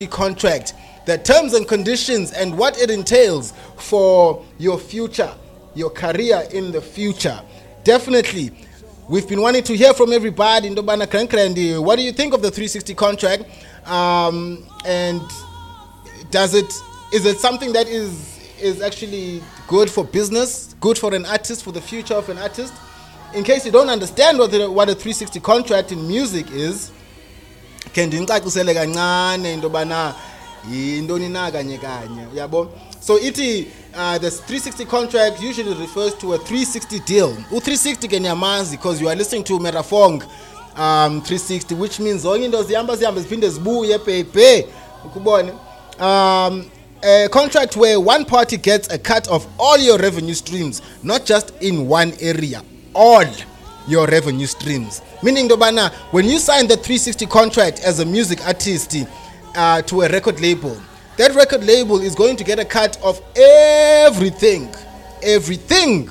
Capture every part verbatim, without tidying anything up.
contract, the terms and conditions and what it entails for your future, your career in the future. Definitely, we've been wanting to hear from everybody. Ndobana Krankrendi, what do you think of the three sixty contract? Um, and does it is it something that is is actually good for business, good for an artist, for the future of an artist? In case you don't understand what the, what a three sixty contract in music is, can ndincacisele kancane into bana yintoni na kanye kanye, yabo. So iti uh, the three sixty contract usually refers to a three sixty deal. U three sixty ke niyamazi because you are listening to Merafong um three sixty, which means zonke into zihamba zihamba ziphinde zibuye baby. Ukubone. Um a contract where one party gets a cut of all your revenue streams, not just in one area, all your revenue streams. Meaning, Dobana, when you sign the three sixty contract as a music artist uh, to a record label, that record label is going to get a cut of everything, everything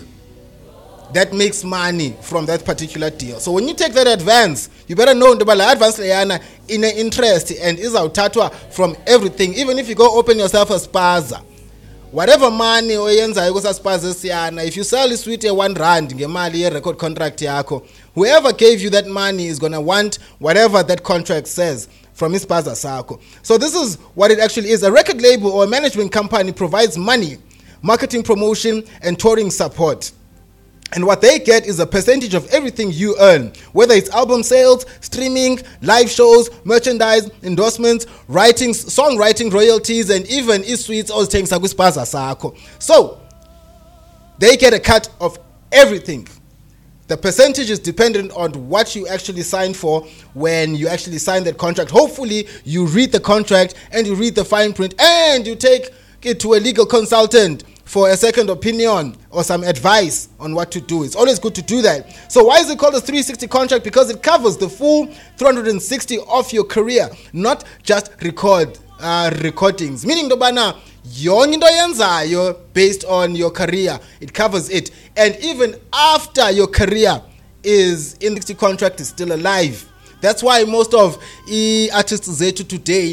that makes money from that particular deal. So when you take that advance, you better know Ndobala advance layana in an interest and is outatwa from everything. Even if you go open yourself a spaza, whatever money oyenza yokusa spaza siyana, if you sell this sweet at one rand ngemali ye record contract yako, whoever gave you that money is gonna want whatever that contract says from his spaza sako. So this is what it actually is. A record label or a management company provides money, marketing, promotion, and touring support. And what they get is a percentage of everything you earn, whether it's album sales, streaming, live shows, merchandise, endorsements, writing, songwriting royalties, and even e-sweets or things like spaza sako. So they get a cut of everything. The percentage is dependent on what you actually sign for when you actually sign that contract. Hopefully you read the contract and you read the fine print and you take it to a legal consultant for a second opinion or some advice on what to do. It's always good to do that. So why is it called a three sixty contract? Because it covers the full three hundred sixty of your career, not just record uh, recordings. Meaning, Dobana, yonke into yenzayo based on your career, it covers it. And even after your career is in the contract is still alive. That's why most of the artists zethu today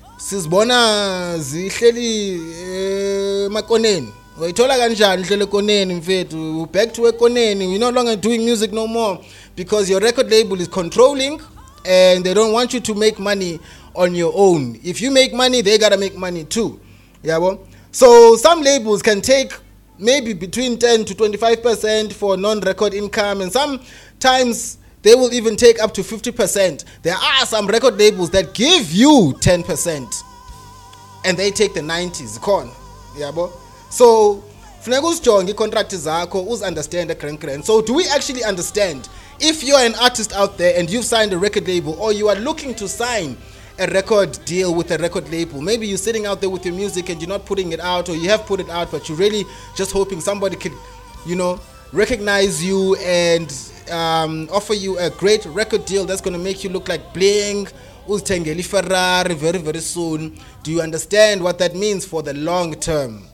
sizibona zihleli makoneni. Uyithola kanjani ihlele koneni mfethu, back to ekoneni. We're no longer doing music no more because your record label is controlling and they don't want you to make money on your own. If you make money, they gotta make money too. Yeah, well? So some labels can take maybe between ten to twenty-five percent for non-record income, and sometimes they will even take up to fifty percent. There are some record labels that give you ten percent and they take the nineties. Con. Yeah, well? So funeka uzijonge contract zakho, uzi understand the grand grand. So do we actually understand? If you're an artist out there and you've signed a record label, or you are looking to sign a record deal with a record label, maybe you're sitting out there with your music and you're not putting it out, or you have put it out but you're really just hoping somebody could, you know, recognize you and um, offer you a great record deal that's going to make you look like bling, uzithengele Ferrari very very soon. Do you understand what that means for the long term?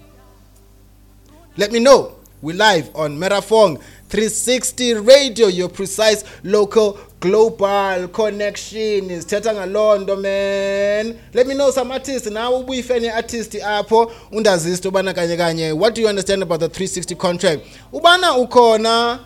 Let me know. We're live on Merafong three sixty Radio, your precise local global connection. Is Tetanga Londo, man. Let me know some artists. Now we find any artist apo undazisto bana kanye kanye. What do you understand about the three sixty contract? Ubana ukona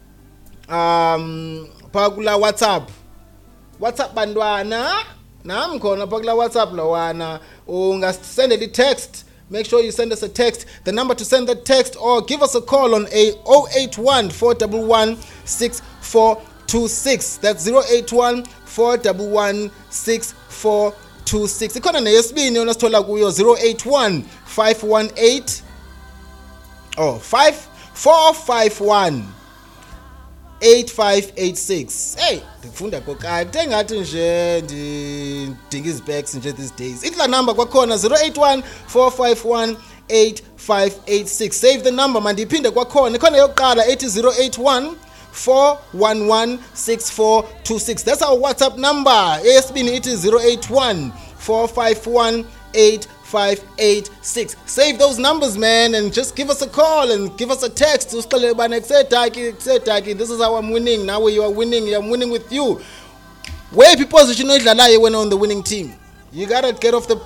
um pagula WhatsApp. WhatsApp bandwana. Na mkona pagula WhatsApp lawana. Unga send a text. Make sure you send us a text. The number to send that text, or give us a call on a zero eight one, four one one, six four two six. That's zero eight one, four one one, six four two six. Ikona na yesibini onasithola kuyo zero eight one, five one eight oh five four five one eight five eight six. Hey, ndifunda kokade engathi nje ndidinga izibacks nje these days. Itla number kwakhona zero eight one, four five one, eight five eight six. Save the number man, ndiphinde kwakhona. Ikhona yokuqala ethi zero eight one, four one one, six four two six. That's our WhatsApp number. Eyesibini ithi zero eight one, four five one, eight five eight six. Save those numbers, man, and just give us a call and give us a text. This is how I'm winning. Now you are winning, I'm winning with you. Where people position when on the winning team. You gotta get off the